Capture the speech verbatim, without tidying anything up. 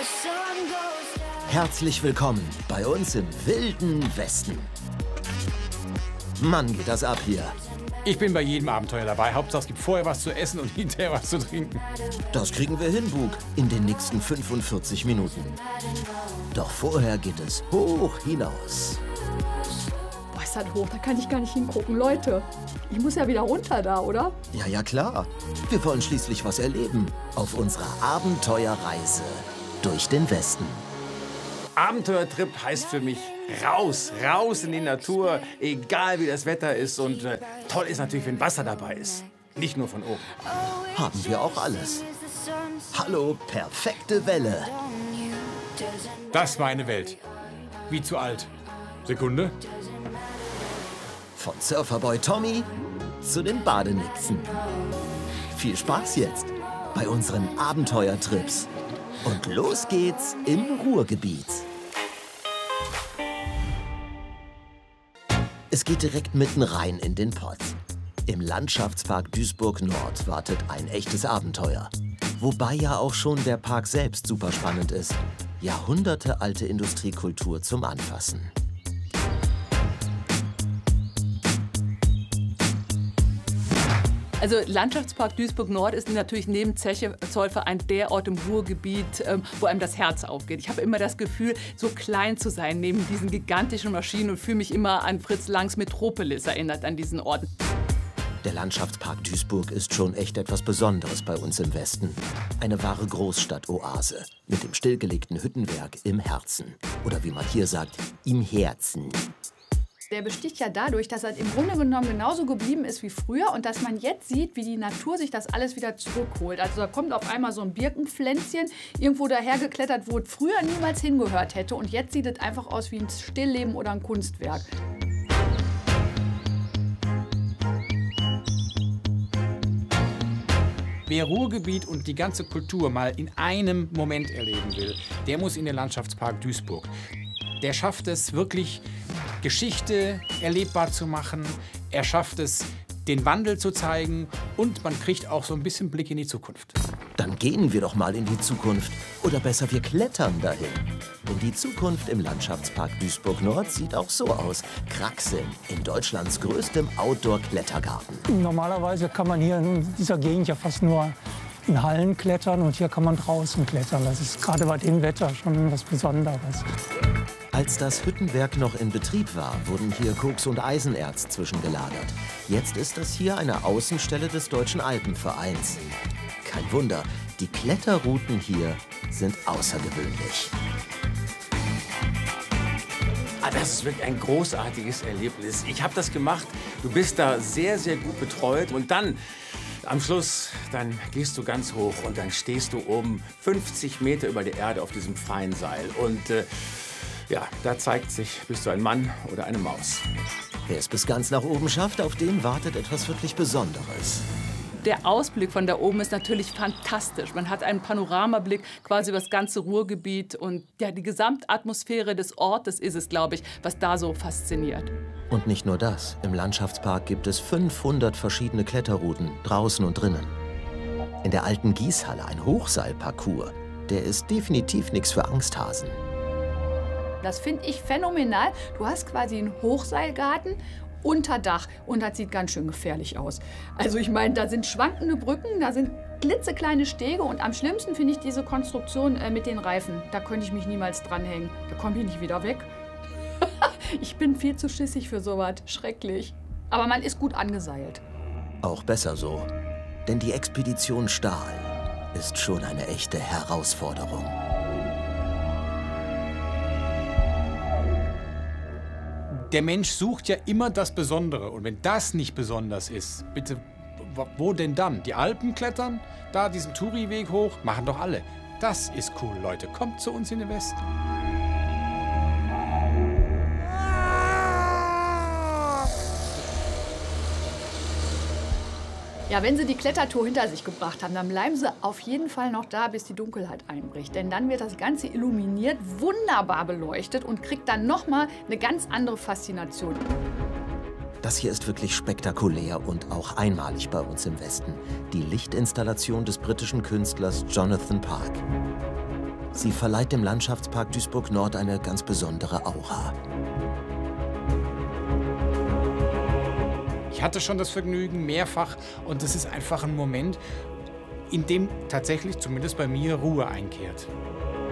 Herzlich willkommen bei uns im wilden Westen. Mann, geht das ab hier. Ich bin bei jedem Abenteuer dabei. Hauptsache es gibt vorher was zu essen und hinterher was zu trinken. Das kriegen wir hin, Bug, in den nächsten fünfundvierzig Minuten. Doch vorher geht es hoch hinaus. Boah, ist das hoch, da kann ich gar nicht hingucken. Leute, ich muss ja wieder runter da, oder? Ja, ja, klar. Wir wollen schließlich was erleben auf unserer Abenteuerreise durch den Westen. Abenteuertrip heißt für mich raus, raus in die Natur, egal wie das Wetter ist. Und äh, toll ist natürlich, wenn Wasser dabei ist. Nicht nur von oben. Haben wir auch alles. Hallo, perfekte Welle. Das ist meine Welt. Wie zu alt. Sekunde. Von Surferboy Tommy zu den Badenixen. Viel Spaß jetzt bei unseren Abenteuertrips. Und los geht's im Ruhrgebiet. Es geht direkt mitten rein in den Pott. Im Landschaftspark Duisburg-Nord wartet ein echtes Abenteuer. Wobei ja auch schon der Park selbst super spannend ist. Jahrhundertealte Industriekultur zum Anfassen. Also Landschaftspark Duisburg-Nord ist natürlich neben Zeche Zollverein der Ort im Ruhrgebiet, ähm, wo einem das Herz aufgeht. Ich habe immer das Gefühl, so klein zu sein neben diesen gigantischen Maschinen und fühle mich immer an Fritz Langs Metropolis erinnert, an diesen Ort. Der Landschaftspark Duisburg ist schon echt etwas Besonderes bei uns im Westen. Eine wahre Großstadt-Oase mit dem stillgelegten Hüttenwerk im Herzen. Oder wie man hier sagt, im Herzen. Der besticht ja dadurch, dass er im Grunde genommen genauso geblieben ist wie früher und dass man jetzt sieht, wie die Natur sich das alles wieder zurückholt. Also da kommt auf einmal so ein Birkenpflänzchen irgendwo dahergeklettert, wo es früher niemals hingehört hätte. Und jetzt sieht es einfach aus wie ein Stillleben oder ein Kunstwerk. Wer Ruhrgebiet und die ganze Kultur mal in einem Moment erleben will, der muss in den Landschaftspark Duisburg. Der schafft es wirklich, Geschichte erlebbar zu machen. Er schafft es, den Wandel zu zeigen. Und man kriegt auch so ein bisschen Blick in die Zukunft. Dann gehen wir doch mal in die Zukunft. Oder besser, wir klettern dahin. Denn die Zukunft im Landschaftspark Duisburg-Nord sieht auch so aus. Kraxeln in Deutschlands größtem Outdoor-Klettergarten. Normalerweise kann man hier in dieser Gegend ja fast nur in Hallen klettern. Und hier kann man draußen klettern. Das ist gerade bei dem Wetter schon was Besonderes. Als das Hüttenwerk noch in Betrieb war, wurden hier Koks und Eisenerz zwischengelagert. Jetzt ist das hier eine Außenstelle des Deutschen Alpenvereins. Kein Wunder, die Kletterrouten hier sind außergewöhnlich. Ah, das ist wirklich ein großartiges Erlebnis. Ich habe das gemacht. Du bist da sehr, sehr gut betreut. Und dann, am Schluss, dann gehst du ganz hoch und dann stehst du oben fünfzig Meter über der Erde auf diesem freien Seil. Und äh, ja, da zeigt sich, bist du ein Mann oder eine Maus. Wer es bis ganz nach oben schafft, auf den wartet etwas wirklich Besonderes. Der Ausblick von da oben ist natürlich fantastisch. Man hat einen Panoramablick quasi über das ganze Ruhrgebiet. Und ja, die Gesamtatmosphäre des Ortes ist es, glaube ich, was da so fasziniert. Und nicht nur das. Im Landschaftspark gibt es fünfhundert verschiedene Kletterrouten, draußen und drinnen. In der alten Gießhalle ein Hochseilparcours. Der ist definitiv nichts für Angsthasen. Das finde ich phänomenal. Du hast quasi einen Hochseilgarten unter Dach und das sieht ganz schön gefährlich aus. Also ich meine, da sind schwankende Brücken, da sind klitzekleine Stege und am schlimmsten finde ich diese Konstruktion äh, mit den Reifen. Da könnte ich mich niemals dranhängen. Da komme ich nicht wieder weg. Ich bin viel zu schissig für sowas. Schrecklich. Aber man ist gut angeseilt. Auch besser so. Denn die Expedition Stahl ist schon eine echte Herausforderung. Der Mensch sucht ja immer das Besondere. Und wenn das nicht besonders ist, bitte, wo denn dann? Die Alpen klettern, da diesen Touri-Weg hoch, machen doch alle. Das ist cool, Leute. Kommt zu uns in den Westen. Ja, wenn Sie die Klettertour hinter sich gebracht haben, dann bleiben Sie auf jeden Fall noch da, bis die Dunkelheit einbricht. Denn dann wird das Ganze illuminiert, wunderbar beleuchtet und kriegt dann nochmal eine ganz andere Faszination. Das hier ist wirklich spektakulär und auch einmalig bei uns im Westen. Die Lichtinstallation des britischen Künstlers Jonathan Park. Sie verleiht dem Landschaftspark Duisburg-Nord eine ganz besondere Aura. Ich hatte schon das Vergnügen mehrfach und das ist einfach ein Moment, in dem tatsächlich, zumindest bei mir, Ruhe einkehrt.